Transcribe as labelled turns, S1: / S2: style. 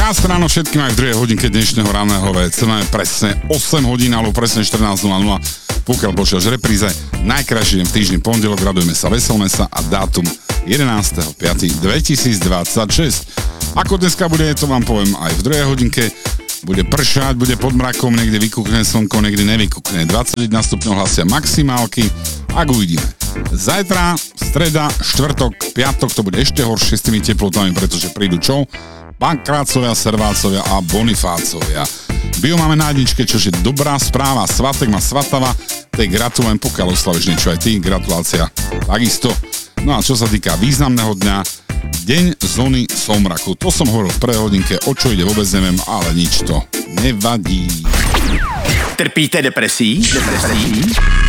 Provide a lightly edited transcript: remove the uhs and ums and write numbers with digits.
S1: Krásne ráno všetkým aj v druhej hodinke dnešného ranného VC. Máme presne 8 hodín alebo presne 14.00. Pokiaľ počítaš repríze, najkrajší deň v týždni pondelok, radujeme sa, veselme sa a dátum 11.5.2026. Ako dneska bude, to vám poviem aj v druhej hodinke. Bude pršať, bude pod mrakom, niekde vykúkne slnko, niekde nevykúkne. 21 stupňov hlasia maximálky, ak uvidíme. Zajtra, streda, štvrtok, piatok to bude ešte horšie s tými teplotami, pretože prídu čo? Pankrácovia, Servácovia a Bonifácovia. Bio máme na jedničke, čož je dobrá správa. Svatek má Svatava, tej gratulujem, pokiaľ oslavíš niečo aj ty, gratulácia takisto. No a čo sa týka významného dňa, deň zóny somraku. To som hovoril v prvej hodinke, o čo ide vôbec neviem, ale nič to nevadí.
S2: Trpíte depresí?